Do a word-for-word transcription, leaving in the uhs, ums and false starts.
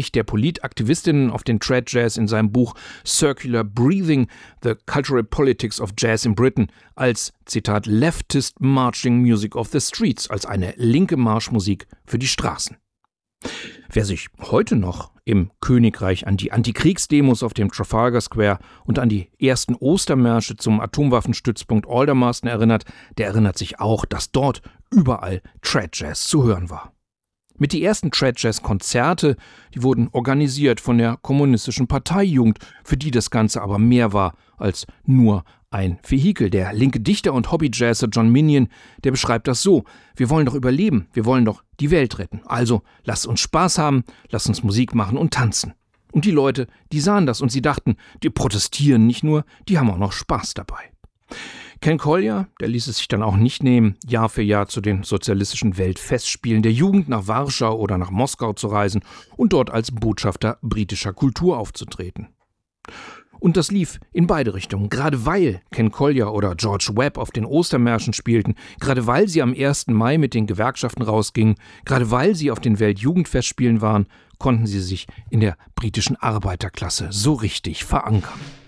Sicht der Politaktivistinnen auf den Trad-Jazz in seinem Buch Circular Breathing, The Cultural Politics of Jazz in Britain als, Zitat, Leftist Marching Music of the Streets, als eine linke Marschmusik für die Straßen. Wer sich heute noch im Königreich an die Antikriegsdemos auf dem Trafalgar Square und an die ersten Ostermärsche zum Atomwaffenstützpunkt Aldermaston erinnert, der erinnert sich auch, dass dort überall Trad-Jazz zu hören war. Mit die ersten Trad-Jazz-Konzerte, die wurden organisiert von der kommunistischen Parteijugend, für die das Ganze aber mehr war als nur ein Vehikel. Der linke Dichter und Hobbyjazzer John Minion, der beschreibt das so: Wir wollen doch überleben, wir wollen doch die Welt retten. Also lasst uns Spaß haben, lasst uns Musik machen und tanzen. Und die Leute, die sahen das und sie dachten, die protestieren nicht nur, die haben auch noch Spaß dabei. Ken Collier, der ließ es sich dann auch nicht nehmen, Jahr für Jahr zu den sozialistischen Weltfestspielen der Jugend nach Warschau oder nach Moskau zu reisen und dort als Botschafter britischer Kultur aufzutreten. Und das lief in beide Richtungen, gerade weil Ken Collier oder George Webb auf den Ostermärschen spielten, gerade weil sie am ersten Mai mit den Gewerkschaften rausgingen, gerade weil sie auf den Weltjugendfestspielen waren, konnten sie sich in der britischen Arbeiterklasse so richtig verankern.